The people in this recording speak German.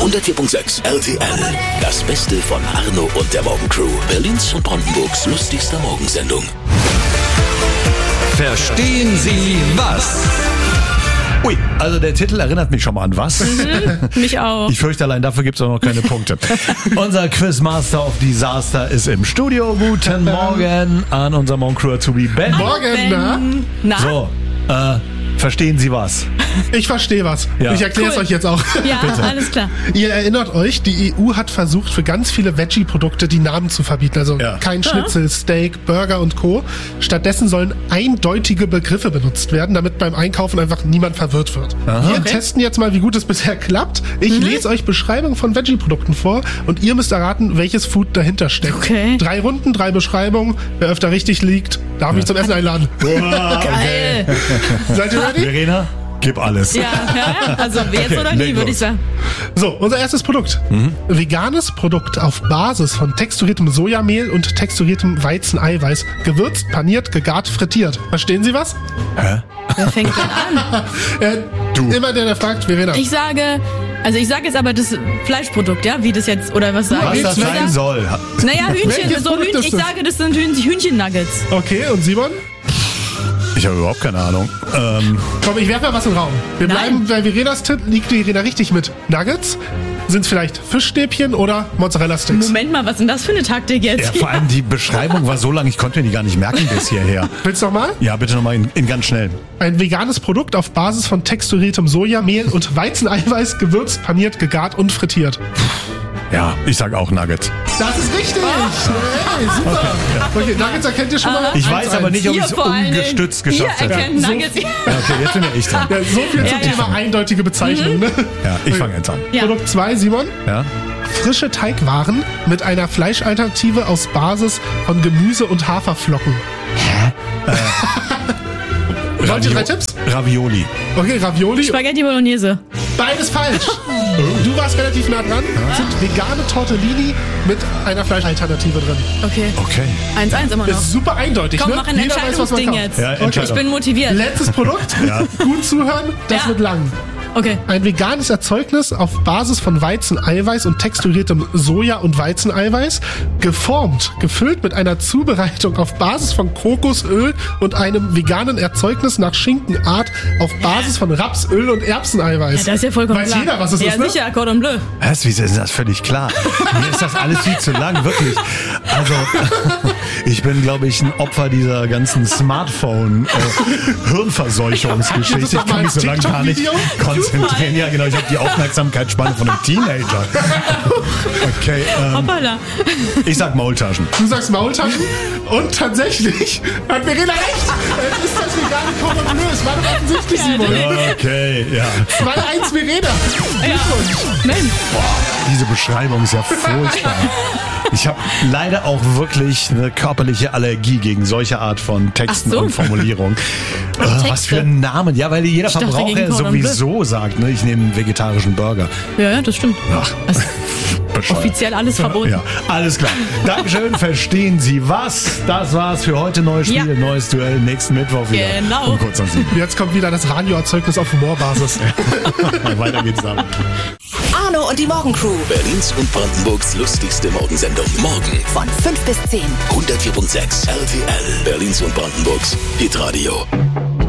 104.6 RTL. Das Beste von Arno und der Morgencrew. Berlins und Brandenburgs lustigster Morgensendung. Verstehen Sie was? Ui, also der Titel erinnert mich schon mal an was. Mich auch. Ich fürchte, allein dafür gibt es auch noch keine Punkte. Unser Quizmaster of Disaster ist im Studio. Guten Morgen an unser Morgencrew-Azubi Ben. Morgen, Na? So, verstehen Sie was? Ich verstehe was. Ja. Ich erkläre es euch jetzt auch. Ja, alles klar. Ihr erinnert euch, die EU hat versucht, für ganz viele Veggie-Produkte die Namen zu verbieten. Also Ja. kein Schnitzel, Steak, Burger und Co. Stattdessen sollen eindeutige Begriffe benutzt werden, damit beim Einkaufen einfach niemand verwirrt wird. Wir testen jetzt mal, wie gut es bisher klappt. Ich lese euch Beschreibungen von Veggie-Produkten vor und ihr müsst erraten, welches Food dahinter steckt. Okay. 3 Runden, 3 Beschreibungen. Wer öfter richtig liegt, darf mich zum Essen einladen. Geil. Seid ihr ready? Verena, gib alles. Ja. Also jetzt oder leg nie, würde los. ich sagen. So, unser erstes Produkt. Veganes Produkt auf Basis von texturiertem Sojamehl und texturiertem Weizeneiweiß. Gewürzt, paniert, gegart, frittiert. Verstehen Sie was? Wer fängt denn an? Du. Immer der fragt, Verena. Ich sage jetzt aber das Fleischprodukt, ja? Wie das jetzt, oder was sage Was ich? das sein soll. Naja, Hühnchen, Welches so Produkt ist ich das? sage, das sind Hühnchen-Nuggets. Okay, und Simon? Ich habe überhaupt keine Ahnung. Komm, ich werfe mal was in den Raum. Wir Nein. bleiben bei Verenas Tipp. Liegt Verena richtig mit Nuggets? Sind es vielleicht Fischstäbchen oder Mozzarella-Sticks? Moment mal, was ist denn das für eine Taktik jetzt? Ja, vor allem die Beschreibung war so lang, ich konnte mir die gar nicht merken bis hierher. Willst du nochmal? Ja, bitte nochmal in ganz schnell. Ein veganes Produkt auf Basis von texturiertem Sojamehl und Weizeneiweiß, gewürzt, paniert, gegart und frittiert. Ja, ich sag auch Nuggets. Das ist richtig! Hey, super! Okay, Nuggets erkennt ihr schon mal? Ich weiß aber nicht, ob ich es Hier vor allen Dingen. ungestützt Ihr geschafft hätte. erkennt Nuggets. Ja, okay, jetzt bin ich dran. Ja, so viel zum Ja. Thema eindeutige Bezeichnung. Ne? Ja, ich fange jetzt an. Ja. Produkt 2, Simon. Ja? Frische Teigwaren mit einer Fleischalternative aus Basis von Gemüse und Haferflocken. Wollt ihr 3 Tipps? Ravioli. Okay, Ravioli. Spaghetti Bolognese. Beides falsch. Du warst relativ nah dran. Sind vegane Tortellini mit einer Fleischalternative drin. Okay. Okay. 1-1 immer noch. Ist super eindeutig, Komm, ne? mach ein Jeder weiß, was man Entscheidungsding kauft. jetzt. Ja, Ich Entscheidung. bin motiviert. Letztes Produkt. Ja. Gut zuhören, das Ja. wird lang. Okay. Ein veganes Erzeugnis auf Basis von Weizeneiweiß und texturiertem Soja- und Weizeneiweiß, geformt, gefüllt mit einer Zubereitung auf Basis von Kokosöl und einem veganen Erzeugnis nach Schinkenart auf Basis von Rapsöl und Erbseneiweiß. Das ist ja vollkommen Weiß klar. jeder, was es ja, ist, ne? sicher, Cordon Bleu. Was? Wieso ist das völlig klar? Mir ist das alles viel zu lang, wirklich. Also, ich bin, glaube ich, ein Opfer dieser ganzen Smartphone-Hirnverseuchungsgeschichte. Das Ich doch mal kann mich als so lange gar nicht TikTok-Video? konzentrieren. Ja, genau, ich habe die Aufmerksamkeitsspanne von einem Teenager. Okay, Hoppala. ich sag Maultaschen. Du sagst Maultaschen und tatsächlich hat Verena recht. Es ist das vegane Cordon Bleu. Es war doch offensichtlich, Simon. Okay, ja. 2-1 Verena. Glückwunsch. Mensch. Diese Beschreibung ist ja furchtbar. Ich habe leider auch wirklich eine körperliche Allergie gegen solche Art von Texten Ach so. und Formulierungen. Texte. Was für ein Namen. Ja, weil jeder dachte, Verbraucher gegen Cordon Bleu. sowieso sagt, ne, ich nehme einen vegetarischen Burger. Ja, das stimmt. Ach, Das ist bescheuert. offiziell alles verboten. Ja, alles klar. Dankeschön, verstehen Sie was? Das war's für heute. Neues Spiel, Ja. neues Duell, nächsten Mittwoch wieder. Genau. Um kurz nach 7. Jetzt kommt wieder das Radioerzeugnis auf Humorbasis. Weiter geht's damit. Arno und die Morgencrew Berlins und Brandenburgs lustigste Morgensendung. Morgen von 5 bis 10. 104.6 RTL. Berlins und Brandenburgs Hitradio.